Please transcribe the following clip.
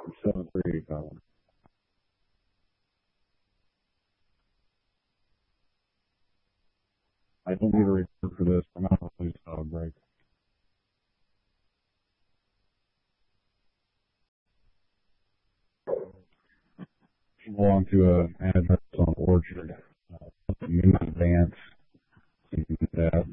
7385. I don't need a report for this. I'm not a police dog break. Belong to an address on Orchard. New Advance. That.